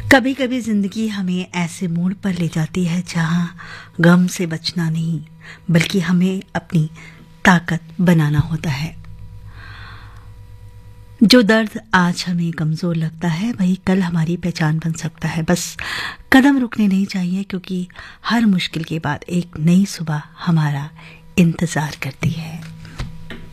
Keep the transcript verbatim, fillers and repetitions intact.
कभी कभी जिंदगी हमें ऐसे मोड़ पर ले जाती है जहां गम से बचना नहीं बल्कि हमें अपनी ताकत बनाना होता है। जो दर्द आज हमें कमजोर लगता है वही कल हमारी पहचान बन सकता है। बस कदम रुकने नहीं चाहिए, क्योंकि हर मुश्किल के बाद एक नई सुबह हमारा इंतजार करती है।